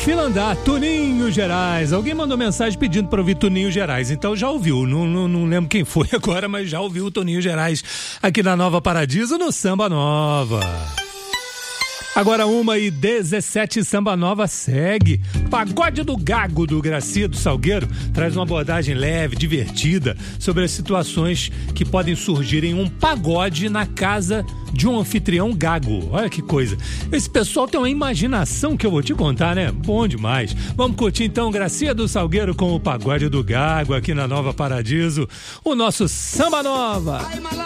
fila andar, Toninho Gerais. Alguém mandou mensagem pedindo para ouvir Toninho Gerais, então já ouviu, não lembro quem foi agora, mas já ouviu o Toninho Gerais aqui na Nova Paradiso, no Samba Nova. Agora 1h17, Samba Nova segue. Pagode do Gago, do Gracido Salgueiro, traz uma abordagem leve, divertida, sobre as situações que podem surgir em um pagode na casa de um anfitrião gago. Olha que coisa. Esse pessoal tem uma imaginação que eu vou te contar, né? Bom demais. Vamos curtir então Gracido Salgueiro com o Pagode do Gago aqui na Nova Paradiso, o nosso Samba Nova.